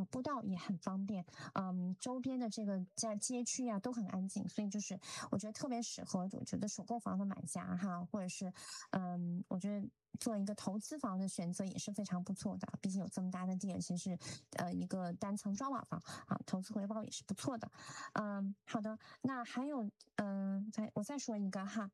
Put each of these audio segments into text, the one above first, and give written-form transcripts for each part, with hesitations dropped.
步道也很方便，周边的这个街区啊都很安静，所以就是我觉得特别适合我觉得首购房的买家哈，或者是我觉得做一个投资房的选择也是非常不错的，毕竟有这么大的地，而且是一个单层砖瓦房啊，投资回报也是不错的。好的，那还有我再说一个哈，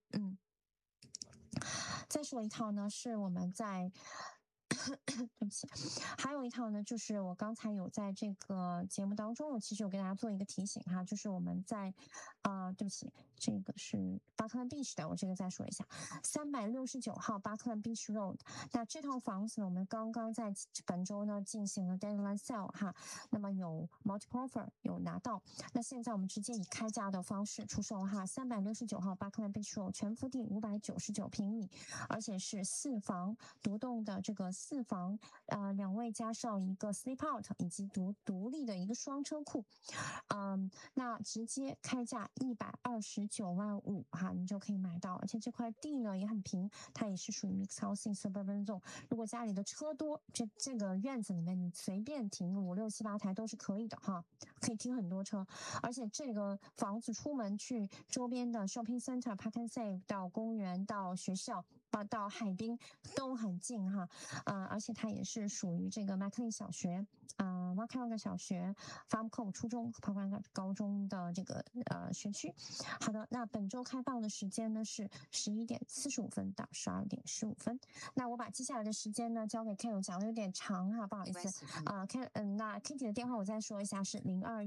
再说一套呢，是我们在对不起，还有一套呢，就是我刚才有在这个节目当中，我其实有给大家做一个提醒哈，就是我们在对不起，这个是巴克兰 Beach 的，我这个再说一下，369号巴克兰 Beach Road。那这套房子我们刚刚在本周呢进行了 deadline sale 哈，那么有 multiple offer 有拿到，那现在我们直接以开价的方式出售哈，369号巴克兰 Beach Road 全幅地599平米，而且是4房独栋的这个4房2卫加上一个 sleep out 以及独立的一个双车库，那直接开价129.5万哈，你就可以买到，而且这块地呢也很平，它也是属于 mixed housing suburban zone。如果家里的车多，这个院子里面你随便停5、6、7、8台都是可以的哈，可以停很多车。而且这个房子出门去周边的 shopping center、park and save 到公园、到学校、到海滨都很近哈，而且它也是属于这个 McLean 小学、Markham 小学、Farm Cove 初中和 Park 高中的这个学区。好的，那本周开放的时间呢是11:45到12:15。那我把接下来的时间呢交给 Ken， 我讲的有点长哈，不好意思那 Kitty 的电话我再说一下是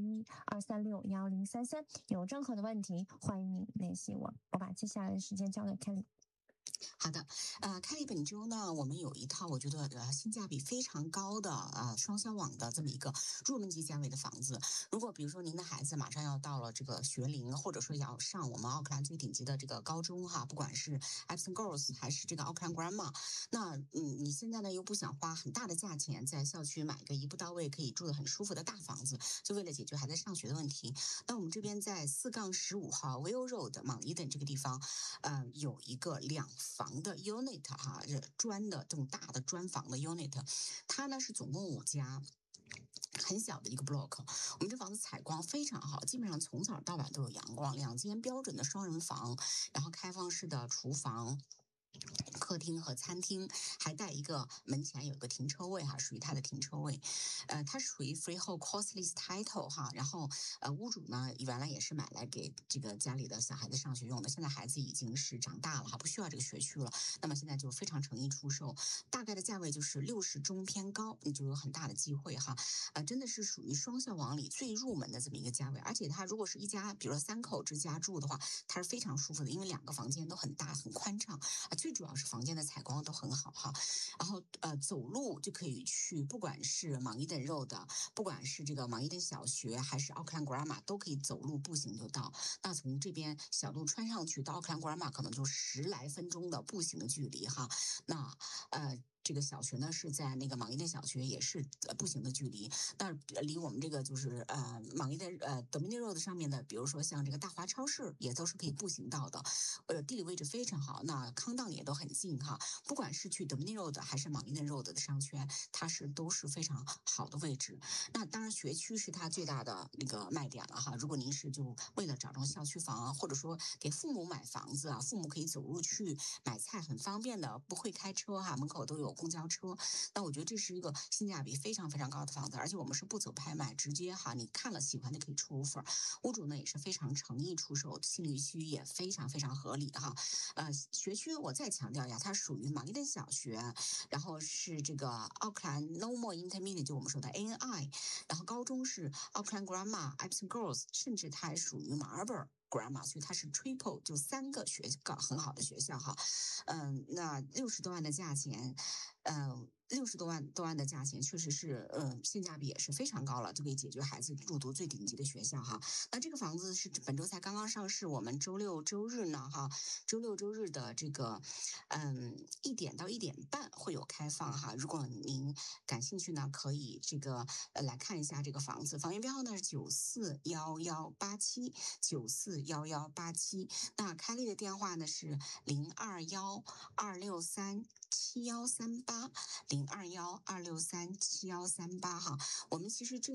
0212361033，有任何的问题欢迎你联系我。我把接下来的时间交给 Kelly。 好的，开本周呢，我们有一套我觉得性价比非常高的双销网的这么一个入门级价位的房子。如果比如说您的孩子马上要到了这个学龄，或者说要上我们奥克兰最顶级的这个高中哈，不管是 Epsom Girls 还是这个奥克兰 Grammar， 那你现在呢又不想花很大的价钱在校区买一个一步到位可以住得很舒服的大房子，就为了解决孩子上学的问题，那我们这边在4-15号 Will Road 芒伊登这个地方，有一个2房的 unit 哈，砖的这种大的砖房的 unit， 它呢是总共5家。很小的一个 block， 我们这房子采光非常好，基本上从早到晚都有阳光，2间标准的双人房，然后开放式的厨房。客厅和餐厅还带一个门前有一个停车位哈，属于它的停车位，它属于 freehold costless title 哈，然后屋主呢原来也是买来给这个家里的小孩子上学用的，现在孩子已经是长大了哈，不需要这个学区了，那么现在就非常诚意出售，大概的价位就是60中偏高，你就有很大的机会哈，真的是属于双校网里最入门的这么一个价位，而且它如果是一家比如说3口之家住的话，它是非常舒服的，因为2个房间都很大很宽敞最主要是房间的采光都很好哈，然后走路就可以去，不管是芒伊登 Road， 不管是这个芒伊登小学，还是奥克兰 Grammar， 都可以走路步行就到。那从这边小路穿上去到奥克兰 Grammar 可能就10来分钟的步行的距离哈。那这个小学呢是在那个芒伊登小学，也是步行的距离。那离我们这个就是芒伊登Dominion Road 上面的，比如说像这个大华超市，也都是可以步行到的。地理位置非常好，那康荡也都很近哈。不管是去 Dominion Road 还是芒伊登 Road 的商圈，它都是非常好的位置。那当然学区是它最大的那个卖点了哈。如果您是就为了找这种校区房，或者说给父母买房子啊，父母可以走路去买菜很方便的，不会开车哈，门口都有公交车。那我觉得这是一个性价比非常非常高的房子，而且我们是不走拍卖，直接哈，你看了喜欢的可以出 offer， 屋主呢也是非常诚意出售，信誉区也非常非常合理哈。学区我再强调一下，它属于芒伊登小学，然后是这个奥克兰 Normal Intermediate， 就我们说的 ANI， 然后高中是奥克兰 Grammar、Epsom Girls， 甚至它还属于Marlborough Grammar， 所以它是 triple， 就3个很好的学校哈。那60多万的价钱，60多万的价钱，确实是性价比也是非常高了，就可以解决孩子入读最顶级的学校哈。那这个房子是本周才刚刚上市，我们周六周日呢哈，周六周日的这个1点到1点半会有开放哈。如果您感兴趣呢，可以这个来看一下这个房子，房源编号呢是941187，941187。那开立的电话呢是0212637138，0212637138哈。我们其实